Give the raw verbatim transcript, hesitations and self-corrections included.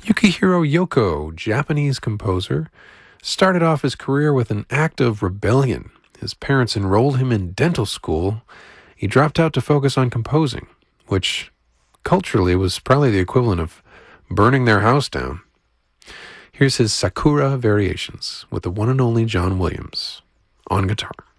Yukihiro Yoko, Japanese composer, started off his career with an act of rebellion. His parents enrolled him in dental school. He dropped out to focus on composing, which culturally was probably the equivalent of burning their house down. Here's his Sakura Variations with the one and only John Williams on guitar.